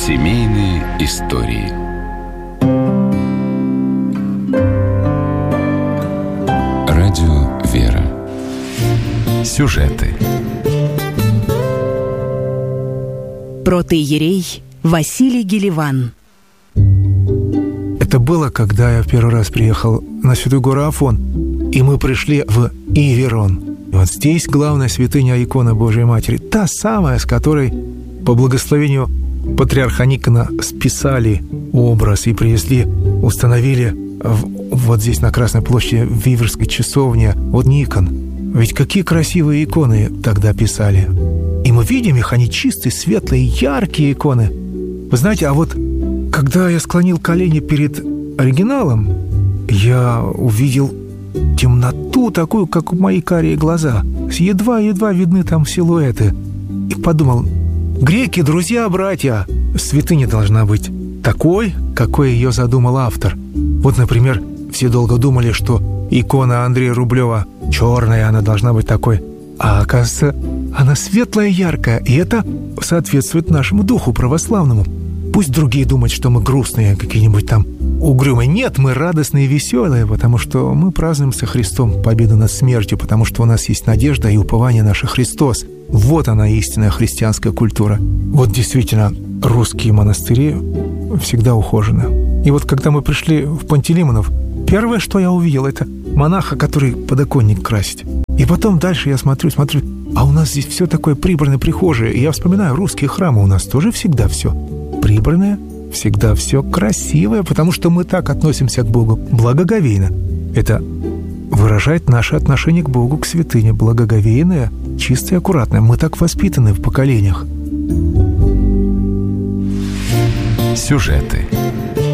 Семейные истории. Радио «Вера». Сюжеты. Протоиерей Василий Геливан. Это было, когда я в первый раз приехал на Святую гору Афон, и мы пришли в Иверон. И вот здесь главная святыня, икона Божией Матери, та самая, с которой по благословению патриарха Никона списали образ и привезли, установили вот здесь на Красной площади в Виверской часовне. Вот Никон. Ведь какие красивые иконы тогда писали. И мы видим их, они чистые, светлые, яркие иконы. Вы знаете, а вот когда я склонил колени перед оригиналом, я увидел темноту такую, как мои карие глаза. Едва-едва видны там силуэты. И подумал: греки, друзья, братья, святыня должна быть такой, какой ее задумал автор. Вот, например, все долго думали, что икона Андрея Рублева черная, она должна быть такой. А оказывается, она светлая, яркая, и это соответствует нашему духу православному. Пусть другие думают, что мы грустные, какие-нибудь там угрюмые. Нет, мы радостные и веселые, потому что мы празднуем со Христом победу над смертью, потому что у нас есть надежда и упование наше Христос. Вот она, истинная христианская культура. Вот действительно, русские монастыри всегда ухожены. И вот когда мы пришли в Пантелеймонов, первое, что я увидел, это монаха, который подоконник красит. И потом дальше я смотрю, а у нас здесь все такое прибранное, прихожее. И я вспоминаю, русские храмы у нас тоже всегда все прибранное, всегда все красивое, потому что мы так относимся к Богу благоговейно. Это выражает наше отношение к Богу, к святыне, благоговейное, чистое, аккуратное. Мы так воспитаны в поколениях. Сюжеты.